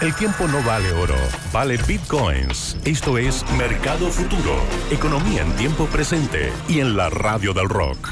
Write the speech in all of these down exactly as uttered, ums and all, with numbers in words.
El tiempo no vale oro, vale bitcoins. Esto es Mercado Futuro, economía en tiempo presente y en la radio del rock.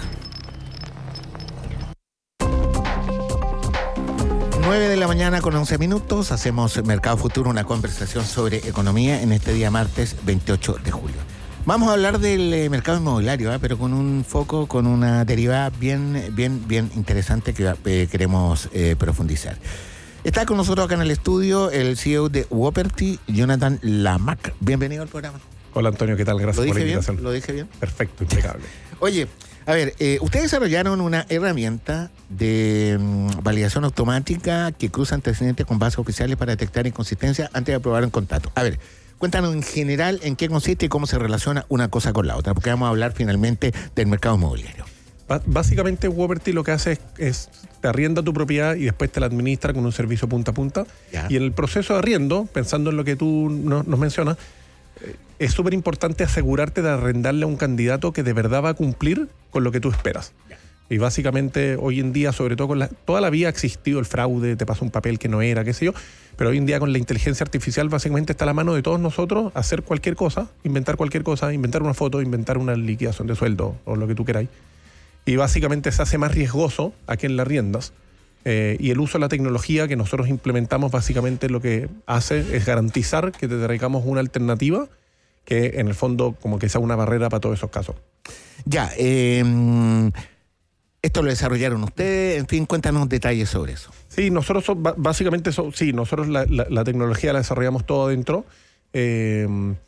nueve de la mañana con once minutos, hacemos Mercado Futuro, una conversación sobre economía en este día martes veintiocho de julio. Vamos a hablar del eh, mercado inmobiliario, ¿eh? pero con un foco, con una derivada bien, bien, bien interesante que eh, queremos eh, profundizar. Está con nosotros acá en el estudio el C E O de Woperty, Jonathan Lamach. Bienvenido al programa. Hola Antonio, ¿qué tal? Gracias por la invitación. ¿Lo dije bien? Perfecto, impecable. Oye, a ver, eh, ustedes desarrollaron una herramienta de um, validación automática que cruza antecedentes con bases oficiales para detectar inconsistencias antes de aprobar un contrato. A ver, cuéntanos en general en qué consiste y cómo se relaciona una cosa con la otra, porque vamos a hablar finalmente del mercado inmobiliario. Básicamente, Woperty lo que hace es, es te arrienda tu propiedad y después te la administra con un servicio punta a punta. Ya. Y en el proceso de arriendo, pensando en lo que tú no, nos mencionas, eh, es súper importante asegurarte de arrendarle a un candidato que de verdad va a cumplir con lo que tú esperas. Ya. Y básicamente hoy en día, sobre todo con la, toda la vida ha existido el fraude, te pasa un papel que no era, qué sé yo, pero hoy en día con la inteligencia artificial básicamente está a la mano de todos nosotros hacer cualquier cosa, inventar cualquier cosa, inventar una foto, inventar una liquidación de sueldo o lo que tú queráis. Y básicamente se hace más riesgoso a quien la arriendas. Eh, y el uso de la tecnología que nosotros implementamos básicamente lo que hace es garantizar que te traigamos una alternativa que en el fondo como que sea una barrera para todos esos casos. Ya, eh, esto lo desarrollaron ustedes, en fin, cuéntanos detalles sobre eso. Sí, nosotros so, básicamente, so, sí, nosotros la, la, la tecnología la desarrollamos todo adentro. Eh,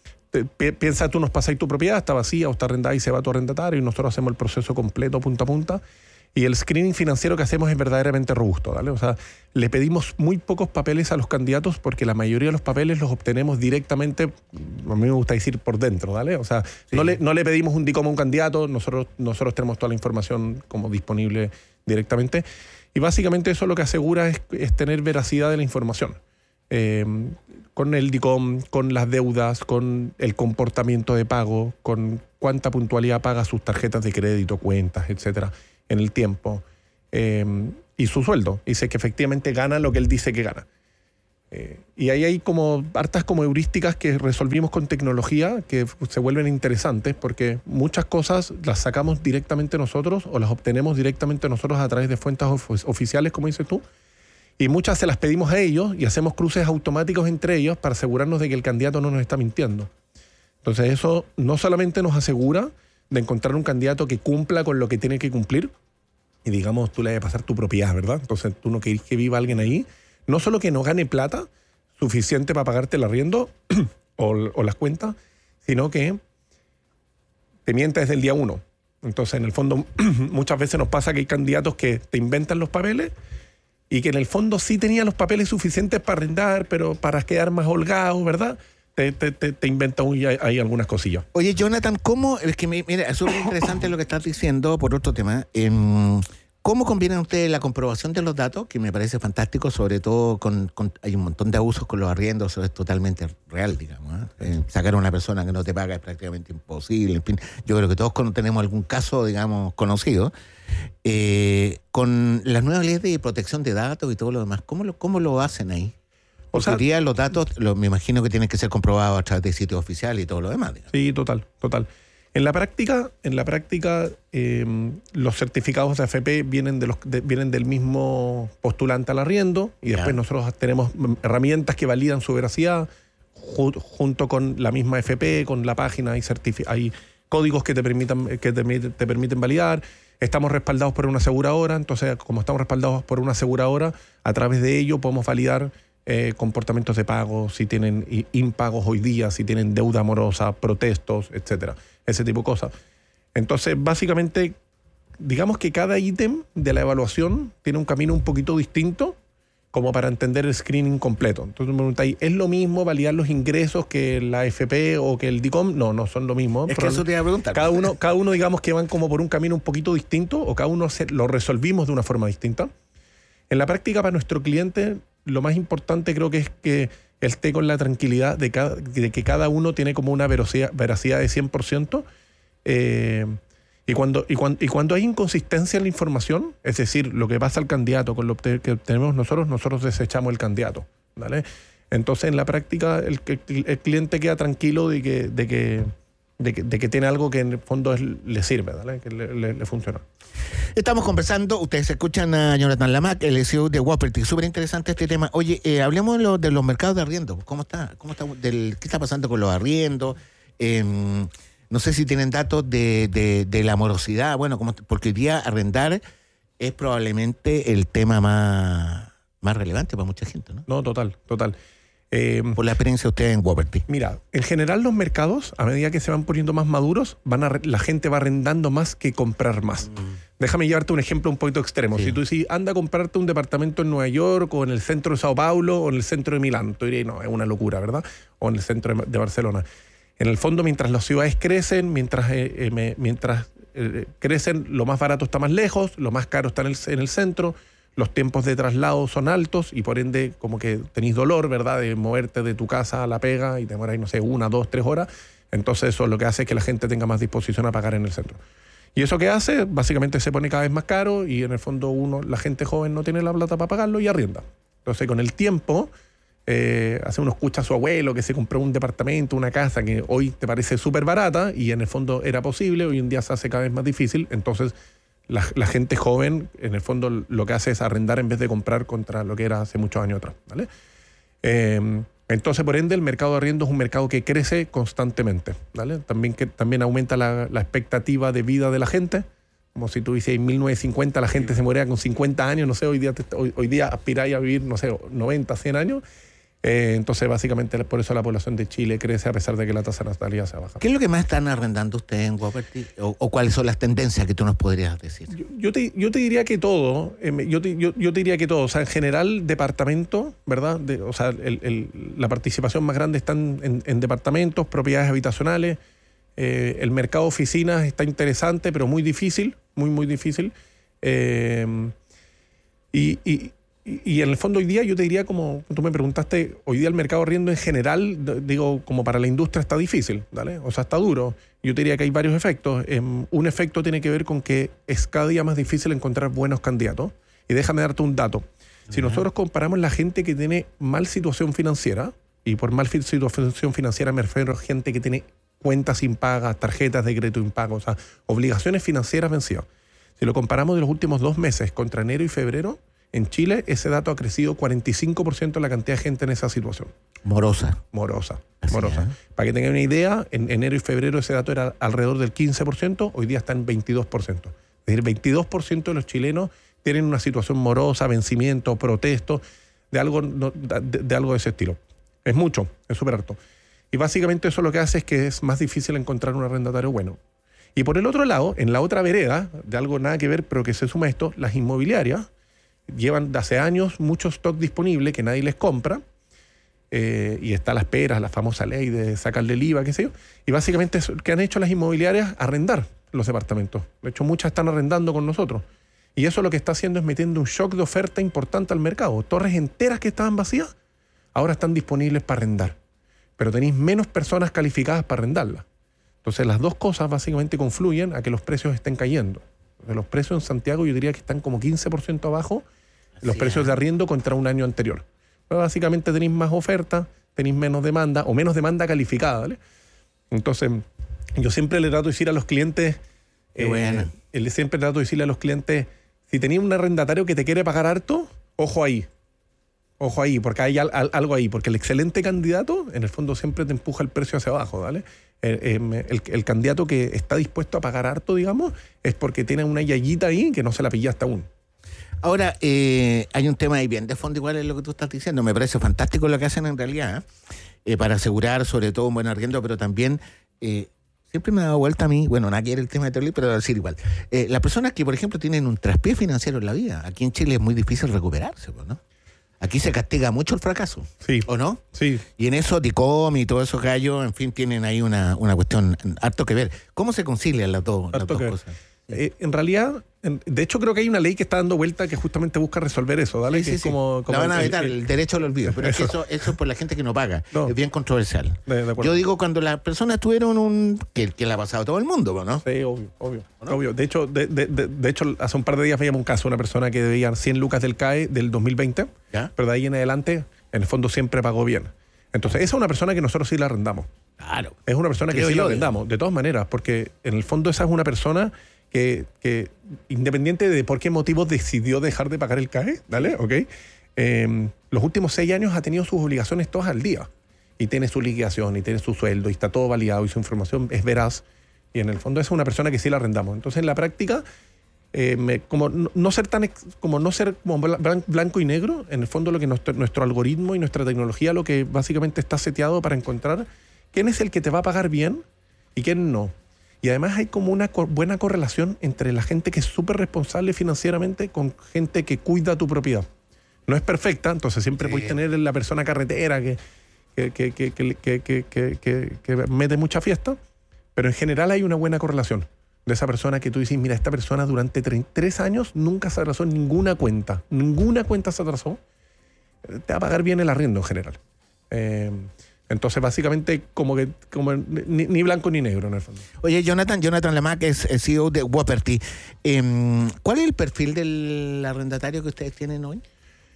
Te, piensa, tú nos pasas tu propiedad, está vacía o está arrendada y se va a tu arrendatario y nosotros hacemos el proceso completo punta a punta y el screening financiero que hacemos es verdaderamente robusto, ¿vale? O sea, le pedimos muy pocos papeles a los candidatos porque la mayoría de los papeles los obtenemos directamente, a mí me gusta decir por dentro, ¿vale? O sea, sí. no, le, no le pedimos un D I C O M a un candidato, nosotros, nosotros tenemos toda la información como disponible directamente y básicamente eso lo que asegura es, es tener veracidad de la información. Eh, con el D I C O M, con las deudas, con el comportamiento de pago, con cuánta puntualidad paga sus tarjetas de crédito, cuentas, etcétera, en el tiempo, eh, y su sueldo. Dice que efectivamente gana lo que él dice que gana. Eh, y ahí hay como hartas como heurísticas que resolvimos con tecnología que se vuelven interesantes porque muchas cosas las sacamos directamente nosotros o las obtenemos directamente nosotros a través de fuentes of- oficiales, como dices tú. Y muchas se las pedimos a ellos y hacemos cruces automáticos entre ellos para asegurarnos de que el candidato no nos está mintiendo. Entonces eso no solamente nos asegura de encontrar un candidato que cumpla con lo que tiene que cumplir, y digamos tú le vas a pasar tu propiedad, ¿verdad? Entonces tú no querés que viva alguien ahí, no solo que no gane plata suficiente para pagarte el arriendo o, o las cuentas, sino que te mienta desde el día uno. Entonces en el fondo muchas veces nos pasa que hay candidatos que te inventan los papeles y que en el fondo sí tenía los papeles suficientes para arrendar, pero para quedar más holgado, ¿verdad? Te, te, te, te inventa ahí algunas cosillas. Oye, Jonathan, ¿cómo? Es que me, mira, es súper interesante lo que estás diciendo por otro tema. Eh, ¿Cómo combinan ustedes la comprobación de los datos? Que me parece fantástico, sobre todo con, con hay un montón de abusos con los arriendos, eso es totalmente real, digamos. ¿eh? Eh, sacar a una persona que no te paga es prácticamente imposible. En fin, yo creo que todos tenemos algún caso, digamos, conocido. Eh, con las nuevas leyes de protección de datos y todo lo demás, ¿cómo lo, cómo lo hacen ahí? Porque o sea, hoy día los datos, lo, me imagino que tienen que ser comprobados a través de sitios oficiales y todo lo demás. Digamos. Sí, total, total. En la práctica, en la práctica eh, los certificados de A F P vienen, de los, de, vienen del mismo postulante al arriendo y después ya. Nosotros tenemos herramientas que validan su veracidad ju- junto con la misma A F P, con la página, hay, certifi- hay códigos que te permitan, que te, te permiten validar. Estamos respaldados por una aseguradora, entonces como estamos respaldados por una aseguradora, a través de ello podemos validar eh, comportamientos de pago, si tienen impagos hoy día, si tienen deuda amorosa, protestos, etcétera, ese tipo de cosas. Entonces, básicamente, digamos que cada ítem de la evaluación tiene un camino un poquito distinto como para entender el screening completo. Entonces me preguntáis, ¿es lo mismo validar los ingresos que la A F P o que el D I C O M? No, no son lo mismo. Es que eso te iba a preguntar. Cada uno, cada uno digamos que van como por un camino un poquito distinto o cada uno se, lo resolvimos de una forma distinta. En la práctica, para nuestro cliente, lo más importante creo que es que él esté con la tranquilidad de, cada, de que cada uno tiene como una veracidad, veracidad de cien por ciento. Eh, Y cuando, y, cuando, y cuando hay inconsistencia en la información, es decir, lo que pasa al candidato con lo que obtenemos nosotros, nosotros desechamos el candidato, ¿vale? Entonces, en la práctica, el, el, el cliente queda tranquilo de que, de, que, de, que, de que tiene algo que en el fondo es, le sirve, ¿vale? Que le, le, le funciona. Estamos conversando, ustedes escuchan a Jonathan Lamac, el C E O de Wapperty. Súper interesante este tema. Oye, eh, hablemos de, lo, de los mercados de arriendo. ¿Cómo está? ¿Cómo está del, ¿Qué está pasando con los arriendos? Eh, no sé si tienen datos de, de, de la morosidad. Bueno, como, porque hoy día arrendar es probablemente el tema más, más relevante para mucha gente, ¿no? No, total, total. Eh, Por la experiencia de ustedes en Wapperty. Mira, en general los mercados, a medida que se van poniendo más maduros, van a, la gente va arrendando más que comprar más. Mm. Déjame llevarte un ejemplo un poquito extremo. Sí. Si tú dices, anda a comprarte un departamento en Nueva York o en el centro de Sao Paulo o en el centro de Milán, tú dirías, no, es una locura, ¿verdad? O en el centro de, de Barcelona. En el fondo, mientras las ciudades crecen, mientras, eh, eh, me, mientras eh, crecen, lo más barato está más lejos, lo más caro está en el, en el centro, los tiempos de traslado son altos y por ende como que tenés dolor, ¿verdad? De moverte de tu casa a la pega y te demoráis, no sé, una, dos, tres horas. Entonces eso lo que hace es que la gente tenga más disposición a pagar en el centro. ¿Y eso qué hace? Básicamente se pone cada vez más caro y en el fondo uno, la gente joven no tiene la plata para pagarlo y arrienda. Entonces con el tiempo, eh, hace uno escucha a su abuelo que se compró un departamento, una casa que hoy te parece súper barata y en el fondo era posible, hoy en día se hace cada vez más difícil. Entonces La, la gente joven, en el fondo, lo que hace es arrendar en vez de comprar contra lo que era hace muchos años atrás, ¿vale? Eh, entonces, por ende, el mercado de arriendo es un mercado que crece constantemente, ¿vale? También, que, también aumenta la, la expectativa de vida de la gente. Como si tú dices, en mil novecientos cincuenta la gente se moría con cincuenta años, no sé, hoy día, te, hoy, hoy día aspiráis a vivir, no sé, noventa, cien años. Eh, entonces, básicamente, por eso la población de Chile crece a pesar de que la tasa de natalidad se baja. ¿Qué es lo que más están arrendando ustedes en Wapperty? ¿O, o cuáles son las tendencias que tú nos podrías decir? Yo, yo, te, yo te diría que todo. Eh, yo, te, yo, yo te diría que todo. O sea, en general, departamento, ¿verdad? De, o sea, el, el, la participación más grande está en, en, en departamentos, propiedades habitacionales. Eh, el mercado de oficinas está interesante, pero muy difícil. Muy, muy difícil. Eh, y... y Y en el fondo hoy día yo te diría, como tú me preguntaste, hoy día el mercado de arriendo en general, digo, como para la industria está difícil, ¿vale? O sea, está duro. Yo te diría que hay varios efectos. Um, un efecto tiene que ver con que es cada día más difícil encontrar buenos candidatos. Y déjame darte un dato. Si uh-huh. nosotros comparamos la gente que tiene mal situación financiera, y por mal situación financiera me refiero a gente que tiene cuentas impagas, tarjetas de crédito impagas, o sea, obligaciones financieras vencidas. Si lo comparamos de los últimos dos meses contra enero y febrero, en Chile, ese dato ha crecido cuarenta y cinco por ciento la cantidad de gente en esa situación. Morosa. Morosa, Así morosa. Es. Para que tengan una idea, en enero y febrero ese dato era alrededor del quince por ciento, hoy día está en veintidós por ciento. Es decir, veintidós por ciento de los chilenos tienen una situación morosa, vencimiento, protesto, de algo, de, de algo de ese estilo. Es mucho, es súper harto. Y básicamente eso lo que hace es que es más difícil encontrar un arrendatario bueno. Y por el otro lado, en la otra vereda, de algo nada que ver, pero que se suma a esto, las inmobiliarias llevan de hace años mucho stock disponible que nadie les compra eh, y está a la espera, la famosa ley de sacarle el I V A, qué sé yo. Y básicamente, ¿qué han hecho las inmobiliarias? Arrendar los departamentos. De hecho, muchas están arrendando con nosotros. Y eso lo que está haciendo es metiendo un shock de oferta importante al mercado. Torres enteras que estaban vacías, ahora están disponibles para arrendar. Pero tenéis menos personas calificadas para arrendarlas. Entonces, las dos cosas básicamente confluyen a que los precios estén cayendo. Los precios en Santiago yo diría que están como quince por ciento abajo los Así precios es. de arriendo contra un año anterior. Pero básicamente tenéis más oferta, tenéis menos demanda o menos demanda calificada, ¿vale? Entonces, yo siempre le trato de decir a los clientes, Qué bueno. eh, siempre trato de decirle a los clientes, si tenéis un arrendatario que te quiere pagar harto, ojo ahí. Ojo ahí, porque hay al, al, algo ahí. Porque el excelente candidato, en el fondo, siempre te empuja el precio hacia abajo, ¿vale? El, el, el candidato que está dispuesto a pagar harto, digamos, es porque tiene una yayita ahí que no se la pillaste aún. Ahora, eh, hay un tema ahí bien de fondo, igual es lo que tú estás diciendo. Me parece fantástico lo que hacen en realidad, ¿eh? Eh, para asegurar sobre todo un buen arriendo, pero también eh, siempre me ha dado vuelta a mí, bueno, nada que ver el tema de Terli, pero decir igual. Eh, las personas que, por ejemplo, tienen un traspié financiero en la vida, aquí en Chile es muy difícil recuperarse, ¿no? Aquí se castiga mucho el fracaso, sí. ¿o no? Sí. Y en eso Dicom y todos esos gallos, en fin, tienen ahí una, una cuestión harto que ver. ¿Cómo se concilian las dos, las dos cosas? Eh, en realidad, en, de hecho creo que hay una ley que está dando vuelta que justamente busca resolver eso, ¿vale? Sí, sí, que es sí. como, como la van a vetar, el, el, el derecho al olvido, pero eso. Es que eso, eso es por la gente que no paga, no. Es bien controversial. De, de Yo digo cuando las personas tuvieron un... que, que le ha pasado a todo el mundo, ¿no? Sí, obvio, obvio. ¿No? obvio. De hecho, de, de, de, de hecho, hace un par de días veíamos un caso, una persona que debía cien lucas del C A E del dos mil veinte, ¿ya? Pero de ahí en adelante En el fondo siempre pagó bien. Entonces, esa es una persona que nosotros sí la arrendamos. Claro. Es una persona Creo que sí yo, la arrendamos, de todas maneras, porque en el fondo esa es una persona que, que independiente de por qué motivo decidió dejar de pagar el C A E, ¿vale? ¿Ok? Eh, los últimos seis años ha tenido sus obligaciones todas al día. Y tiene su liquidación, y tiene su sueldo, y está todo validado, y su información es veraz. Y en el fondo esa es una persona que sí la arrendamos. Entonces, en la práctica, eh, me, como no, no ser tan ex, como no ser como blan, blanco y negro, en el fondo lo que nuestro, nuestro algoritmo y nuestra tecnología lo que básicamente está seteado para encontrar quién es el que te va a pagar bien y quién no. Y además hay como una co- buena correlación entre la gente que es súper responsable financieramente con gente que cuida tu propiedad. No es perfecta, entonces siempre sí. Puedes tener la persona carretera que, que, que, que, que, que, que, que, que, que mete mucha fiesta, pero en general hay una buena correlación de esa persona que tú dices, mira, esta persona durante tres años nunca se atrasó en ninguna cuenta, ninguna cuenta se atrasó, te va a pagar bien el arriendo en general. Eh, Entonces, básicamente, como que como ni, ni blanco ni negro, en el fondo. Oye, Jonathan, Jonathan Lamar, que es el C E O de Woperty. Eh, ¿Cuál es el perfil del arrendatario que ustedes tienen hoy?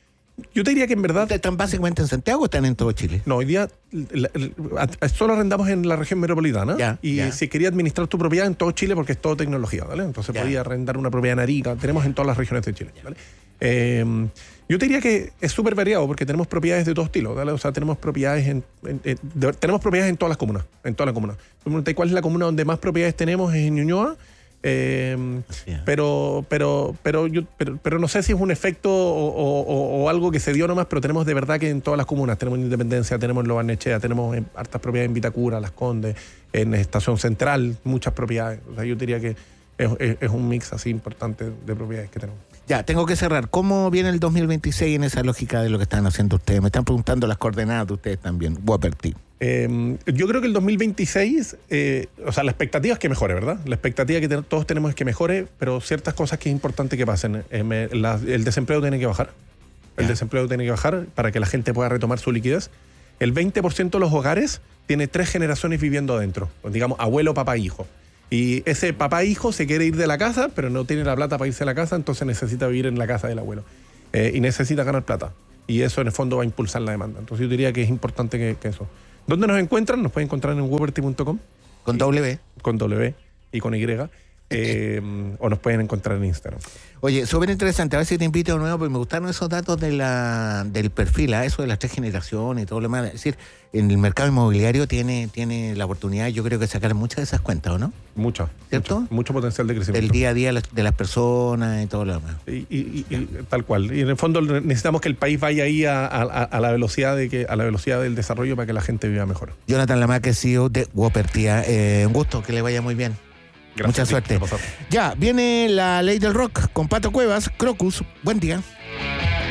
Yo te diría que en verdad... ¿Ustedes están básicamente en Santiago o están en todo Chile? No, hoy día la, la, solo arrendamos en la región metropolitana. Ya, y ya. si quería administrar tu propiedad en todo Chile, porque es todo tecnología, ¿vale? Entonces Ya. podía arrendar una propiedad en Arica. Tenemos en todas las regiones de Chile, ¿vale? Eh, yo te diría que es súper variado porque tenemos propiedades de todo estilo, ¿vale? O sea, tenemos propiedades en, en, en de, tenemos propiedades en todas las comunas, en todas las comunas. ¿Cuál es la comuna donde más propiedades tenemos? Es en Ñuñoa. Eh, yeah. pero, pero, pero, yo, pero, pero no sé si es un efecto o, o, o algo que se dio nomás, pero tenemos de verdad que en todas las comunas, tenemos en Independencia, tenemos en Lo Barnechea, tenemos en hartas propiedades en Vitacura, Las Condes, en Estación Central, muchas propiedades. O sea, yo diría que es, es, es un mix así importante de propiedades que tenemos. Ya, tengo que cerrar. ¿Cómo viene el dos mil veintiséis en esa lógica de lo que están haciendo ustedes? Me están preguntando las coordenadas de ustedes también, Woperty. Eh, yo creo que el dos mil veintiséis, eh, o sea, la expectativa es que mejore, ¿verdad? La expectativa que te, todos tenemos es que mejore, pero ciertas cosas que es importante que pasen. Eh, me, la, el desempleo tiene que bajar. El yeah. desempleo tiene que bajar para que la gente pueda retomar su liquidez. El veinte por ciento de los hogares tiene tres generaciones viviendo adentro. Digamos, abuelo, papá, hijo. Y ese papá hijo se quiere ir de la casa, pero no tiene la plata para irse a la casa, entonces necesita vivir en la casa del abuelo. Eh, y necesita ganar plata. Y eso en el fondo va a impulsar la demanda. Entonces yo diría que es importante que, que eso. ¿Dónde nos encuentran? Nos pueden encontrar en woperty punto com. Con W. Con W y con Y. Eh, o nos pueden encontrar en Instagram. Oye, súper interesante. A ver si te invito de nuevo, porque me gustaron esos datos de la, del perfil, ¿eh? Eso de las tres generaciones y todo lo demás. Es decir, en el mercado inmobiliario tiene, tiene la oportunidad, yo creo que sacar muchas de esas cuentas, ¿o no? Mucha. ¿Cierto? Mucho, mucho potencial de crecimiento. Del día a día de las personas y todo lo demás. Y, y, y, y tal cual. Y en el fondo necesitamos que el país vaya ahí a, a, a la velocidad de que a la velocidad del desarrollo para que la gente viva mejor. Jonathan Lamar, que es C E O de Woperty. Eh, un gusto, que le vaya muy bien. Gracias. Mucha suerte. Ya, viene la ley del rock con Pato Cuevas, Crocus. Buen día.